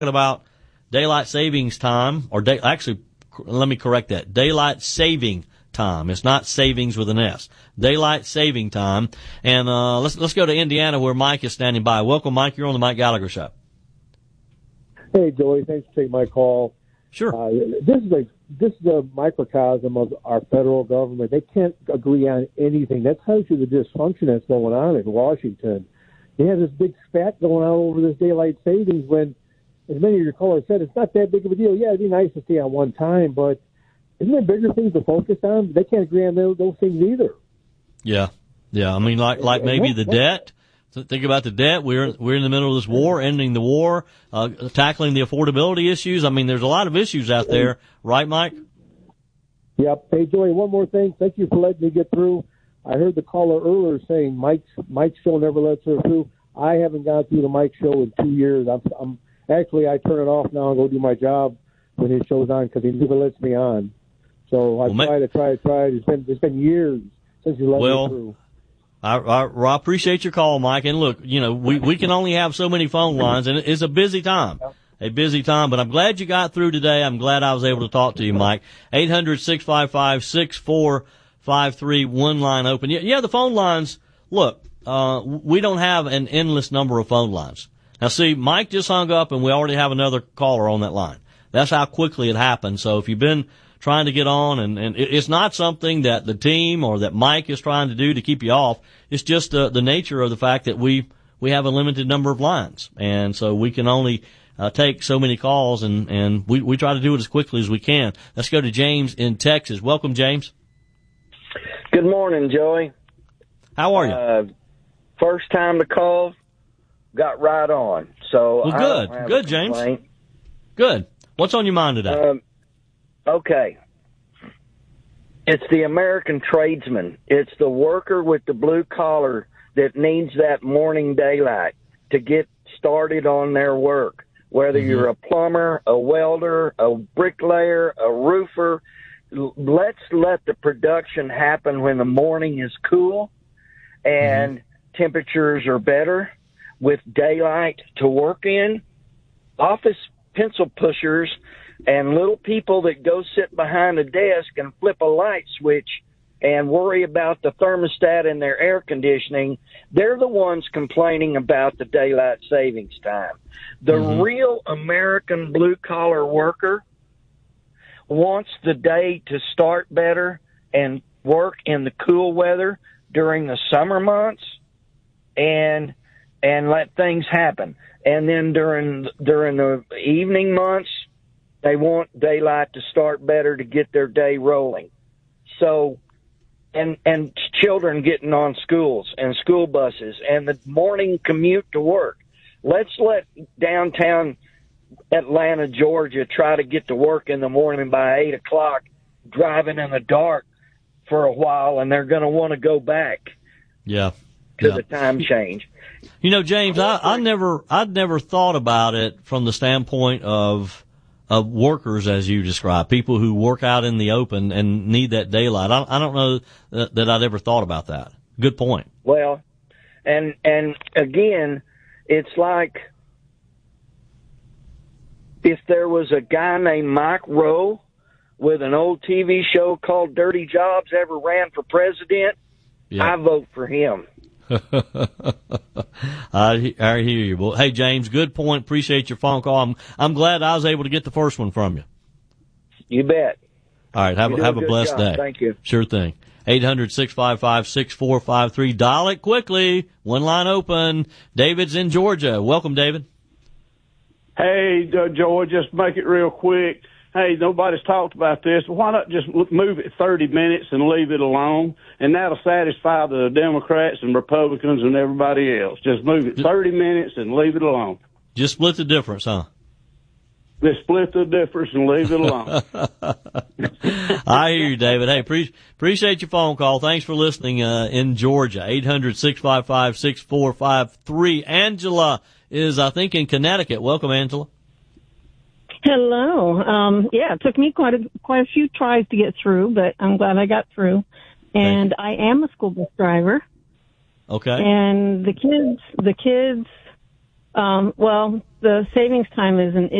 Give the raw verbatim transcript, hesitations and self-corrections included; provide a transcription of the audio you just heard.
about daylight savings time, or day, actually, let me correct that, daylight saving time. It's not savings with an S. Daylight saving time. And uh let's let's go to Indiana where Mike is standing by. Welcome, Mike. You're on the Mike Gallagher Show. Hey, Joey. Thanks for taking my call. Sure. Uh, this is a this is a microcosm of our federal government. They can't agree on anything. That tells you the dysfunction that's going on in Washington. They have this big spat going on over this daylight savings when, as many of your callers said, it's not that big of a deal. Yeah, it'd be nice to stay on one time, but isn't there bigger things to focus on? They can't agree on those, those things either. Yeah, yeah. I mean, like like maybe the debt. Think about the debt. We're we're in the middle of this war, ending the war, uh, tackling the affordability issues. I mean, there's a lot of issues out there, right, Mike? Yep. Hey, Joey, one more thing. Thank you for letting me get through. I heard the caller earlier saying Mike's Mike's show never lets her through. I haven't gone through the Mike show in two years. I'm, I'm actually I turn it off now and go do my job when his show's on because he never lets me on. So I well, try to try to try. It's been it's been years since he let well, me through. I, I, I appreciate your call, Mike. And look, you know, we, we can only have so many phone lines, and it's a busy time, a busy time. But I'm glad you got through today. I'm glad I was able to talk to you, Mike. eight hundred, six five five, six four five three, one line open. Yeah, yeah, the phone lines, look, uh, we don't have an endless number of phone lines. Now, see, Mike just hung up, and we already have another caller on that line. That's how quickly it happened. So if you've been trying to get on, and, and it's not something that the team or that Mike is trying to do to keep you off. It's just uh, the nature of the fact that we, we have a limited number of lines. And so we can only uh, take so many calls, and, and we, we try to do it as quickly as we can. Let's go to James in Texas. Welcome, James. Good morning, Joey. How are you? Uh, first time to call, got right on. So well, good. Good, James. Good. What's on your mind today? Um, Okay. It's the American tradesman. It's the worker with the blue collar that needs that morning daylight to get started on their work. Whether mm-hmm. you're a plumber, a welder, a bricklayer, a roofer, let's let the production happen when the morning is cool and mm-hmm. temperatures are better with daylight to work in. Office pencil pushers and little people that go sit behind a desk and flip a light switch and worry about the thermostat in their air conditioning, they're the ones complaining about the daylight savings time. The mm-hmm. real American blue-collar worker wants the day to start better and work in the cool weather during the summer months and and let things happen. And then during during the evening months, they want daylight to start better to get their day rolling. So, and and children getting on schools and school buses and the morning commute to work. Let's let downtown Atlanta, Georgia, try to get to work in the morning by eight o'clock, driving in the dark for a while, and they're going to want to go back. Yeah. To yeah. the time change. You know, James, I, I never, I'd never thought about it from the standpoint of. Of workers, as you describe, people who work out in the open and need that daylight. I, I don't know that, that I'd ever thought about that. Good point. Well, and and again, it's like if there was a guy named Mike Rowe with an old T V show called Dirty Jobs ever ran for president, yeah. I vote for him. I, I hear you. Well, hey, James, good point. Appreciate your phone call. I'm, I'm glad I was able to get the first one from you. You bet. All right. Have, have a, a blessed job. day. Thank you. Sure thing. eight hundred, six five five, six four five three. Dial it quickly. One line open. David's in Georgia. Welcome, David. Hey, uh, Joy, just make it real quick. Hey, nobody's talked about this. Why not just move it thirty minutes and leave it alone? And that'll satisfy the Democrats and Republicans and everybody else. Just move it thirty minutes and leave it alone. Just split the difference, huh? Just split the difference and leave it alone. I hear you, David. Hey, pre- appreciate your phone call. Thanks for listening uh, in Georgia. eight hundred, six five five, six four five three. Angela is, I think, in Connecticut. Welcome, Angela. Hello. Um, yeah, it took me quite a quite a few tries to get through, but I'm glad I got through. And I am a school bus driver. Okay. And the kids, the kids Um, well, the savings time is an